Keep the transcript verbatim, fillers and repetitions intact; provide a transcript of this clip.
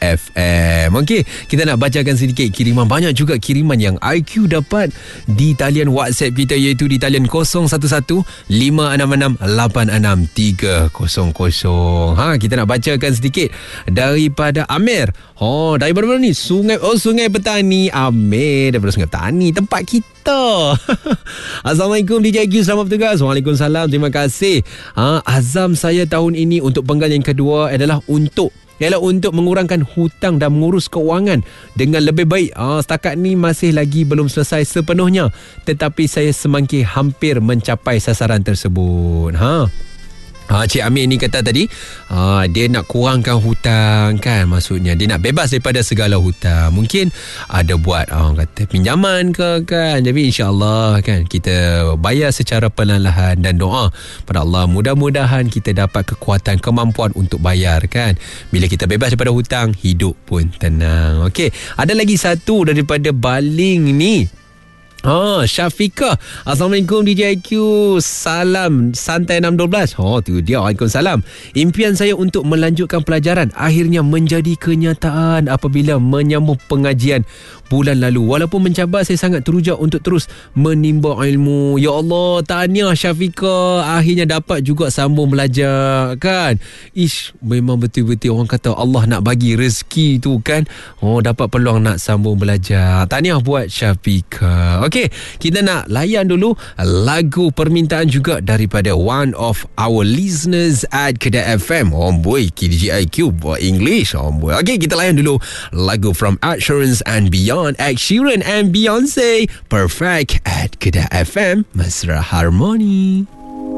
F M. Okey, kita nak bacakan sedikit kiriman. Banyak juga kiriman yang I Q dapat di talian WhatsApp kita, iaitu di talian kosong satu satu lima enam enam lapan enam tiga kosong kosong. Ha, kita nak bacakan sedikit daripada Amir. Oh, daripada mana ni? Sungai Oh, Sungai Petani. Amir daripada Sungai Petani, tempat kita. Assalamualaikum D J I Q, selamat bertugas. Waalaikumsalam, terima kasih. Ha, azam saya tahun ini untuk penggal yang kedua adalah untuk ialah untuk mengurangkan hutang dan mengurus keuangan dengan lebih baik. Ah, setakat ni masih lagi belum selesai sepenuhnya, tetapi saya semakin hampir mencapai sasaran tersebut. Ha. Ha, Cik Amir ni kata tadi, ha, dia nak kurangkan hutang kan, maksudnya dia nak bebas daripada segala hutang. Mungkin ada buat ha, kata pinjaman ke kan. Jadi insya-Allah kan kita bayar secara perlahan-lahan dan doa pada Allah, mudah-mudahan kita dapat kekuatan, kemampuan untuk bayar kan. Bila kita bebas daripada hutang, hidup pun tenang. Okey, ada lagi satu daripada Baling ni. Oh, Syafiqah. Assalamualaikum D J I Q. Salam santai enam dua belas. Oh, tu dia. Waalaikumsalam. Impian saya untuk melanjutkan pelajaran akhirnya menjadi kenyataan apabila menyambung pengajian bulan lalu. Walaupun mencabar, saya sangat teruja untuk terus menimba ilmu. Ya Allah, tahniah Syafiqah. Akhirnya dapat juga sambung belajar kan. Ish, memang betul-betul orang kata Allah nak bagi rezeki tu kan. Oh, dapat peluang nak sambung belajar. Tahniah buat Syafiqah. Okey, kita nak layan dulu lagu permintaan juga daripada one of our listeners at Kedah F M. Oh boy, D J I Q buat English. Oh boy. Okey, kita layan dulu lagu from Ed Sheeran and Beyond. Ed Sheeran and Beyonce. Perfect at Kedah F M. Mesra Harmoni.